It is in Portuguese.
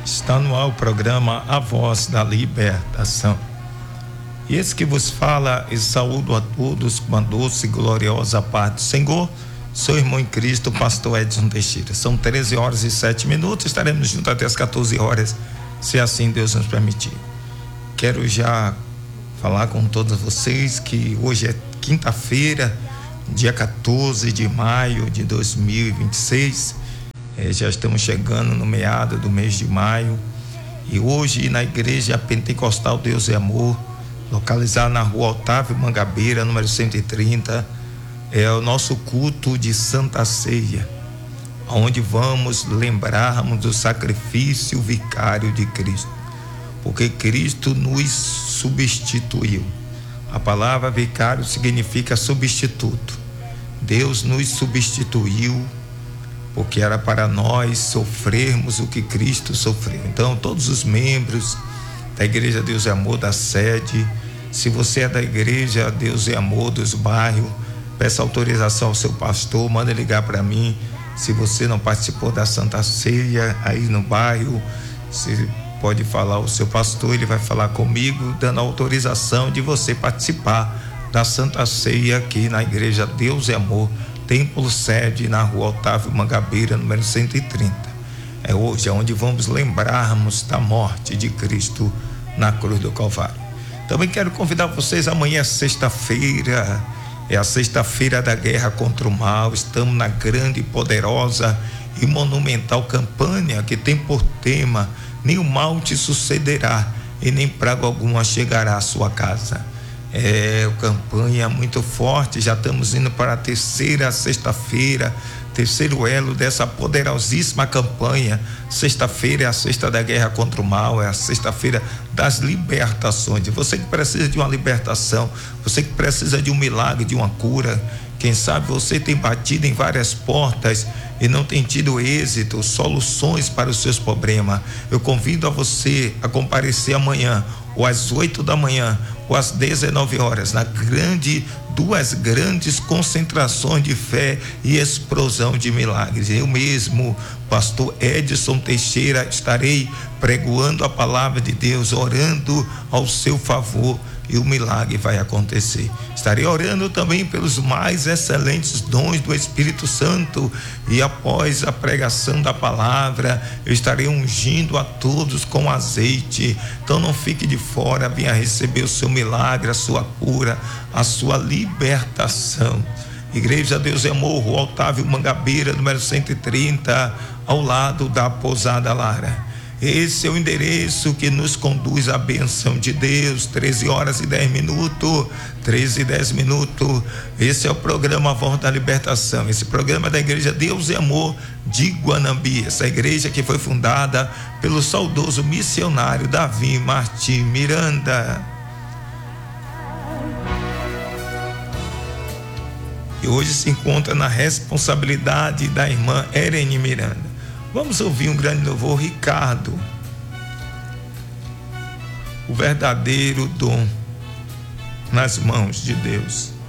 Está no ar o programa A Voz da Libertação. E esse que vos fala, e saúdo a todos com a doce e gloriosa paz do Senhor, seu irmão em Cristo, pastor Edson Teixeira. São 13 horas e 7 minutos, estaremos juntos até as 14 horas, se assim Deus nos permitir. Quero já falar com todos vocês que hoje é quinta-feira, dia 14 de maio de 2026, já estamos chegando no meado do mês de maio, e hoje na Igreja Pentecostal Deus e Amor, localizada na rua Otávio Mangabeira, número 130, é o nosso culto de Santa Ceia, onde vamos lembrarmos do sacrifício vicário de Cristo, porque Cristo nos substituiu. A palavra vicário significa substituto. Deus nos substituiu, porque era para nós sofrermos o que Cristo sofreu. Então, todos os membros da Igreja Deus e Amor da sede, se você é da Igreja Deus e Amor dos bairros, peça autorização ao seu pastor, manda ligar para mim. Se você não participou da Santa Ceia aí no bairro, você pode falar ao seu pastor, ele vai falar comigo, dando autorização de você participar da Santa Ceia aqui na Igreja Deus e Amor, templo sede na rua Otávio Mangabeira, número 130. É hoje onde vamos lembrarmos da morte de Cristo na cruz do Calvário. Também quero convidar vocês, amanhã é sexta-feira, é a sexta-feira da guerra contra o mal. Estamos na grande, poderosa e monumental campanha que tem por tema: nenhum mal te sucederá e nem praga alguma chegará à sua casa. É uma campanha muito forte, já estamos indo para a terceira sexta-feira, terceiro elo dessa poderosíssima campanha. Sexta-feira é a sexta da guerra contra o mal, é a sexta-feira das libertações. Você que precisa de uma libertação, você que precisa de um milagre, de uma cura, quem sabe você tem batido em várias portas e não tem tido êxito, soluções para os seus problemas. Eu convido a você a comparecer amanhã, ou às 8 da manhã, ou às 19 horas, duas grandes concentrações de fé e explosão de milagres. Eu mesmo, pastor Edson Teixeira, estarei pregoando a palavra de Deus, orando ao seu favor, e o milagre vai acontecer. Estarei orando também pelos mais excelentes dons do Espírito Santo, e após a pregação da palavra, eu estarei ungindo a todos com azeite. Então não fique de fora, venha receber o seu milagre, a sua cura, a sua libertação. Igreja Deus e Amor, rua Otávio Mangabeira, número 130, ao lado da Pousada Lara. Esse é o endereço que nos conduz à bênção de Deus. 13 horas e 10 minutos, 13 e 10 minutos. Esse é o programa A Voz da Libertação. Esse programa é da Igreja Deus e Amor de Guanambi. Essa igreja que foi fundada pelo saudoso missionário Davi Martim Miranda. E hoje se encontra na responsabilidade da irmã Erene Miranda. Vamos ouvir um grande louvor, Ricardo. O verdadeiro dom nas mãos de Deus.